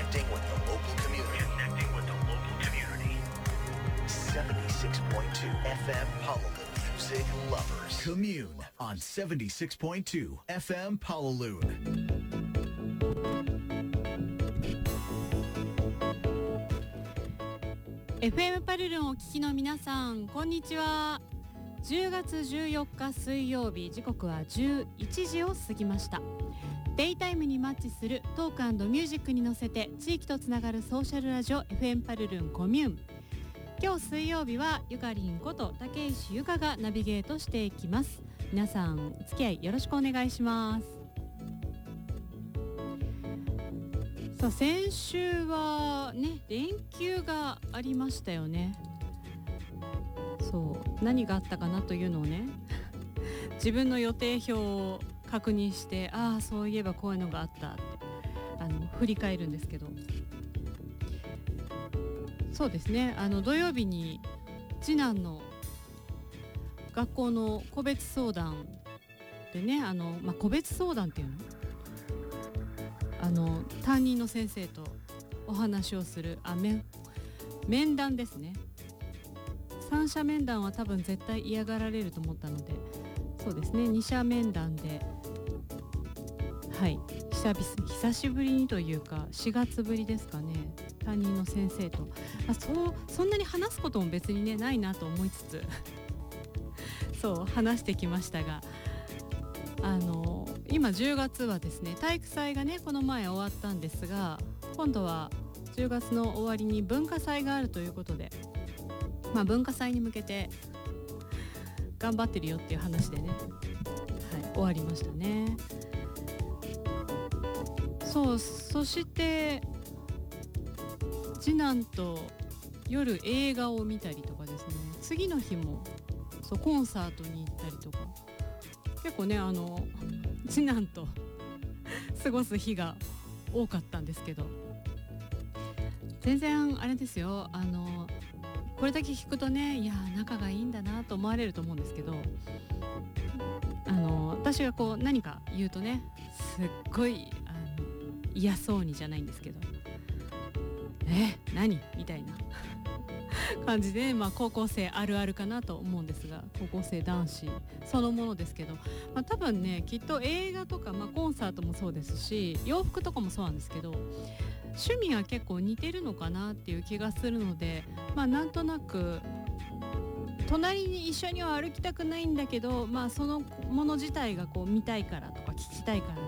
Connecting with the local community. 76.2 FM Honolulu Music Lovers. Commune on 76.2 FM Honolulu. FM パルルンをお聞きの皆さん、こんにちは。10月14日水曜日、時刻は11時を過ぎました。デイタイムにマッチするトーク&ミュージックに乗せて地域とつながるソーシャルラジオ FM パルルンコミューン。今日水曜日はゆかりんこと竹石ゆかがナビゲートしていきます。皆さんお付き合いよろしくお願いします。さあ、先週はね、連休がありましたよね。そう、何があったかなというのをね自分の予定表を確認して、ああそういえばこういうのがあったって振り返るんですけど、そうですね、土曜日に次男の学校の個別相談でね、個別相談っていうの、担任の先生とお話をする面談ですね。三者面談は多分絶対嫌がられると思ったので、そうですね、二者面談で、はい、久しぶりにというか4月ぶりですかね、担任の先生と、そんなに話すことも別にねないなと思いつつそう話してきましたが、今10月はですね、体育祭がねこの前終わったんですが、今度は10月の終わりに文化祭があるということで、文化祭に向けて頑張ってるよっていう話でね、はい、終わりましたね。そして次男と夜映画を見たりとかですね、次の日もそうコンサートに行ったりとか、結構ね次男と過ごす日が多かったんですけど、全然あれですよ、これだけ聞くとね、いや仲がいいんだなと思われると思うんですけど、私がこう何か言うとね、すっごい嫌そうにじゃないんですけど、何みたいな感じで、高校生あるあるかなと思うんですが、高校生男子そのものですけど、多分ねきっと映画とか、コンサートもそうですし、洋服とかもそうなんですけど、趣味が結構似てるのかなっていう気がするので、なんとなく隣に一緒には歩きたくないんだけど、そのもの自体がこう見たいからとか聞きたいから